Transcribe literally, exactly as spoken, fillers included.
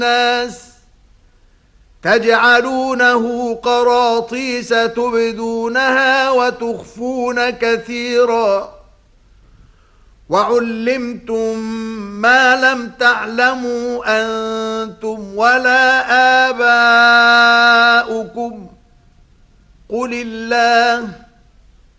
الناس تجعلونه قراطيس تبدونها وتخفون كثيرا وعلمتم ما لم تعلموا أنتم ولا آباؤكم قل الله